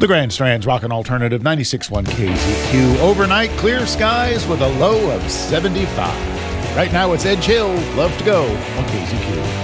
The Grand Strand's Rockin' Alternative 96.1 KZQ. Overnight, clear skies with a low of 75. Right now it's Ed Chill. Love to go on KZQ.